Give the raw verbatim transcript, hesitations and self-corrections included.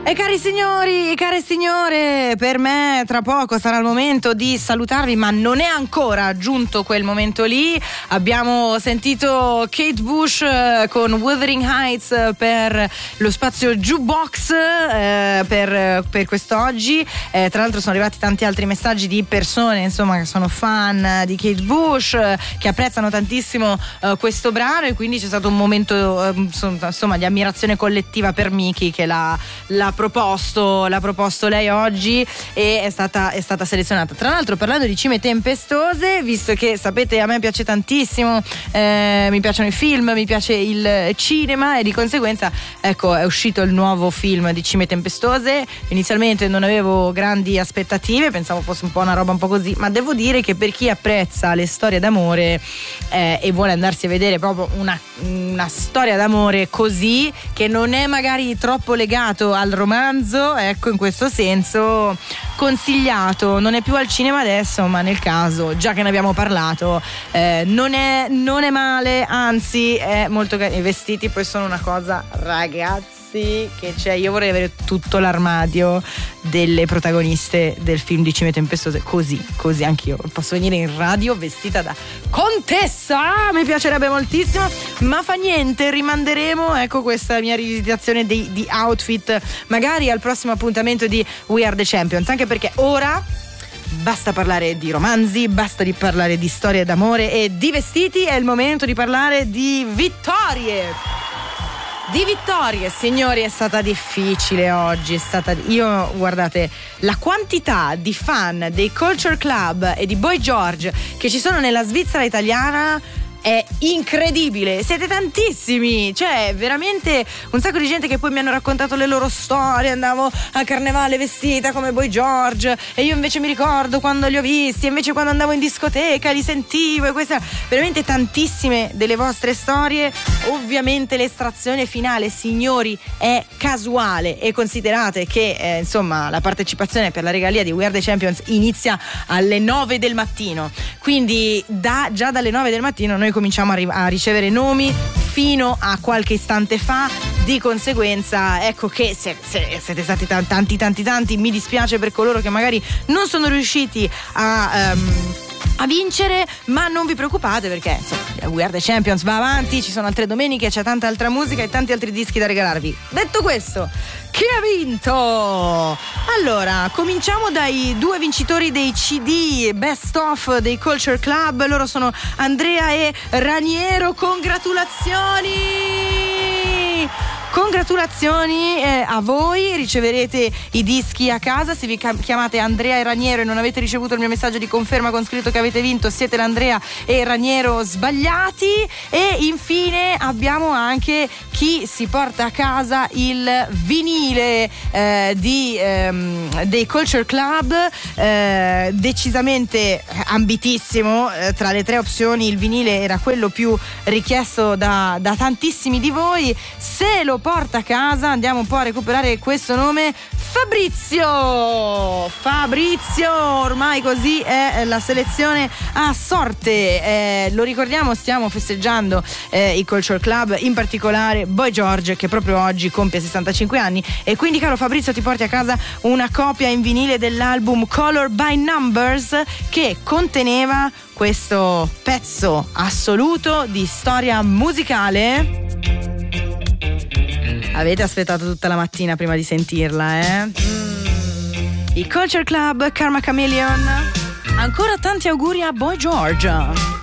E cari signori, care signore, per me tra poco sarà il momento di salutarvi, ma non è ancora giunto quel momento lì. Abbiamo sentito Kate Bush eh, con Wuthering Heights per lo spazio Jukebox eh, per, per quest'oggi. Eh, tra l'altro sono arrivati tanti altri messaggi di persone, insomma, che sono fan di Kate Bush, eh, che apprezzano tantissimo eh, questo brano, e quindi c'è stato un momento eh, insomma di ammirazione collettiva per Miki, che l'ha, l'ha proposto l'ha proposto lei oggi e è stata, è stata selezionata. Tra l'altro, parlando di cime tempestose, visto che sapete a me piace tantissimo, eh, mi piacciono i film, mi piace il cinema, e di conseguenza ecco è uscito il nuovo film di Cime tempestose. Inizialmente non avevo grandi aspettative, pensavo fosse un po' una roba un po' così, ma devo dire che per chi apprezza le storie d'amore eh, e vuole andarsi a vedere proprio una, una storia d'amore così, che non è magari troppo legato al romanzo, ecco, in questo senso consigliato. Non è più al cinema adesso, ma nel caso, già che ne abbiamo parlato, eh, non è non è male, anzi è molto carino. I vestiti poi sono una cosa, ragazzi, che c'è. Io vorrei avere tutto l'armadio delle protagoniste del film di Cime tempestose, così, così anch'io posso venire in radio vestita da contessa, mi piacerebbe moltissimo, ma fa niente, rimanderemo ecco questa mia rivisitazione di, di outfit magari al prossimo appuntamento di We Are The Champions, anche perché ora basta parlare di romanzi, basta di parlare di storie d'amore e di vestiti, è il momento di parlare di vittorie. Di vittorie, signori, è stata difficile oggi, è stata, io guardate, la quantità di fan dei Culture Club e di Boy George che ci sono nella Svizzera italiana è incredibile, siete tantissimi, cioè veramente un sacco di gente che poi mi hanno raccontato le loro storie. Andavo a carnevale vestita come Boy George e io invece mi ricordo quando li ho visti, e invece quando andavo in discoteca li sentivo, e questa, veramente tantissime delle vostre storie. Ovviamente l'estrazione finale, signori, è casuale, e considerate che eh, insomma la partecipazione per la regalia di We Are The Champions inizia alle nove del mattino, quindi da, già dalle nove del mattino noi cominciamo a, ri- a ricevere nomi fino a qualche istante fa. Di conseguenza ecco che se, se siete stati t- tanti tanti tanti, mi dispiace per coloro che magari non sono riusciti a um, a vincere, ma non vi preoccupate, perché insomma, We Are The Champions va avanti, ci sono altre domeniche, c'è tanta altra musica e tanti altri dischi da regalarvi. Detto questo, chi ha vinto? Allora, cominciamo dai due vincitori dei C D Best Of dei Culture Club. Loro sono Andrea e Raniero. Congratulazioni! Congratulazioni eh, a voi, riceverete i dischi a casa. Se vi chiamate Andrea e Raniero e non avete ricevuto il mio messaggio di conferma con scritto che avete vinto, siete l'Andrea e Raniero sbagliati. E infine abbiamo anche chi si porta a casa il vinile eh, di, ehm, dei Culture Club, eh, decisamente ambitissimo. Eh, tra le tre opzioni il vinile era quello più richiesto da, da tantissimi di voi. Se lo porta a casa, andiamo un po' a recuperare questo nome: Fabrizio. Fabrizio, ormai così è la selezione a sorte. Eh, lo ricordiamo, stiamo festeggiando eh, i Culture Club, in particolare Boy George, che proprio oggi compie sessantacinque anni, e quindi caro Fabrizio ti porti a casa una copia in vinile dell'album Color by Numbers, che conteneva questo pezzo assoluto di storia musicale. Avete aspettato tutta la mattina prima di sentirla, eh? Mm. I Culture Club, Karma Chameleon. Ancora tanti auguri a Boy George.